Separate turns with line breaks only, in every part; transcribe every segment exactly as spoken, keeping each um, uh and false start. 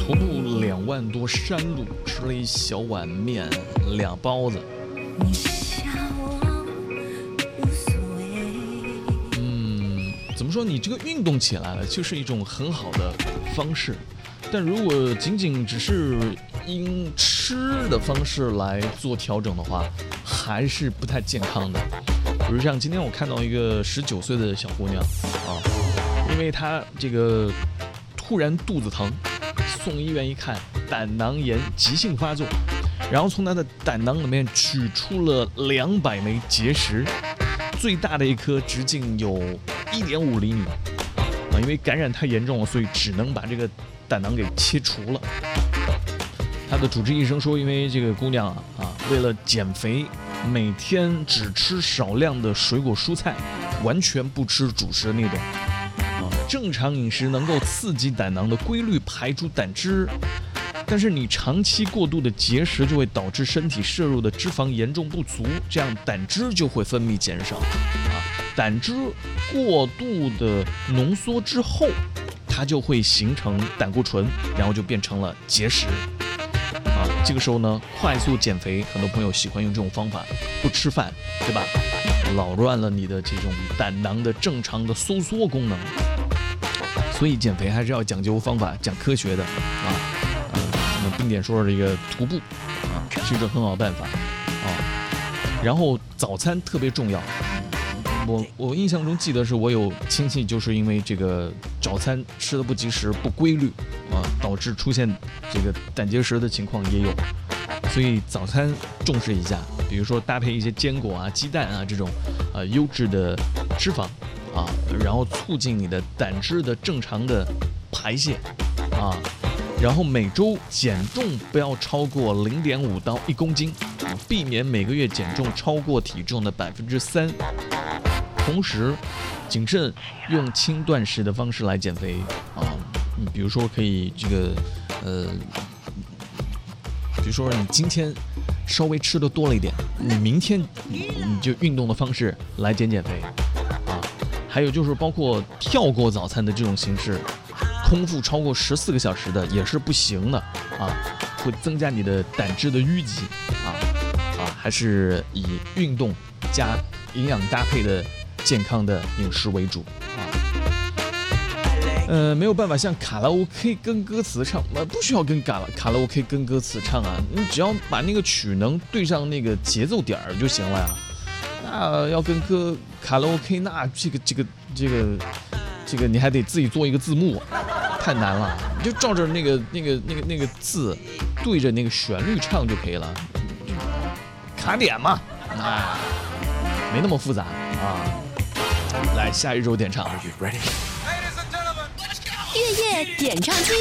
徒步两万多山路，吃了一小碗面，俩包子。嗯，怎么说？你这个运动起来了，就是一种很好的方式。但如果仅仅只是因吃的方式来做调整的话，还是不太健康的。比如像今天我看到一个十九岁的小姑娘啊，因为她这个突然肚子疼，送医院一看，胆囊炎急性发作，然后从她的胆囊里面取出了两百枚结石，最大的一颗直径有一点五厘米啊，因为感染太严重了，所以只能把这个胆囊给切除了。他的主治医生说，因为这个姑娘啊啊，为了减肥，每天只吃少量的水果蔬菜，完全不吃主食那种啊。正常饮食能够刺激胆囊的规律排出胆汁，但是你长期过度的节食就会导致身体摄入的脂肪严重不足，这样胆汁就会分泌减少啊。胆汁过度的浓缩之后，它就会形成胆固醇，然后就变成了结石啊。这个时候呢，快速减肥，很多朋友喜欢用这种方法，不吃饭，对吧？扰乱了你的这种胆囊的正常的收缩功能。所以减肥还是要讲究方法，讲科学的啊。呃，那么冰点说的这个徒步啊，是一种很好的办法啊。然后早餐特别重要。我我印象中记得是我有亲戚就是因为这个早餐吃的不及时、不规律啊，导致出现这个胆结石的情况也有，所以早餐重视一下，比如说搭配一些坚果啊、鸡蛋啊这种呃优质的脂肪啊，然后促进你的胆汁的正常的排泄啊，然后每周减重不要超过零点五到一公斤，避免每个月减重超过体重的百分之三。同时，谨慎用轻断食的方式来减肥啊，比如说可以这个呃，比如说你今天稍微吃的多了一点，你明天你就运动的方式来减减肥啊。还有就是包括跳过早餐的这种形式，空腹超过十四个小时的也是不行的啊，会增加你的胆汁的淤积啊啊，还是以运动加营养搭配的健康的饮食为主啊。呃，没有办法像卡拉 OK 跟歌词唱，呃，不需要跟卡拉卡拉 OK 跟歌词唱啊，你只要把那个曲能对上那个节奏点儿就行了呀。那要跟歌卡拉 OK， 那这个这个这个这个你还得自己做一个字幕，太难了。你就照着那个那个那个那个字对着那个旋律唱就可以了，卡点嘛，啊，没那么复杂啊。来，下一周点唱。
月夜点唱机。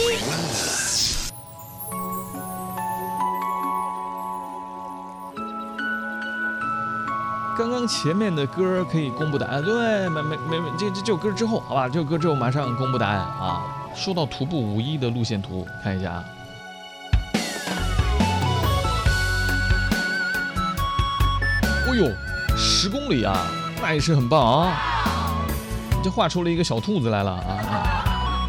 刚刚前面的歌可以公布答案，对，没没没，这这这首歌之后，好吧，这首歌之后马上公布答案啊。说到徒步五一的路线图，看一下啊。哎呦，十公里啊，那也是很棒啊！这画出了一个小兔子来了啊！